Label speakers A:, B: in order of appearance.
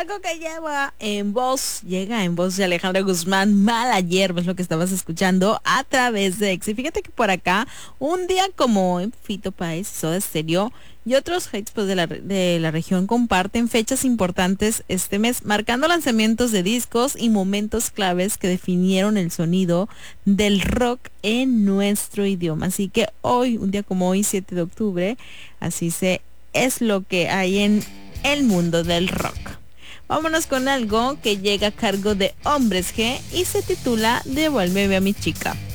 A: Algo que llega en voz de Alejandra Guzmán, Mala Hierba, es lo que estabas escuchando a través de Ex. Y fíjate que por acá, un día como hoy, Fito Páez, Soda Stereo y otros hits pues, de la región comparten fechas importantes este mes, marcando lanzamientos de discos y momentos claves que definieron el sonido del rock en nuestro idioma. Así que hoy, un día como hoy, 7 de octubre, así es lo que hay en el mundo del rock. Vámonos con algo que llega a cargo de Hombres G y se titula Devuélveme a mi chica.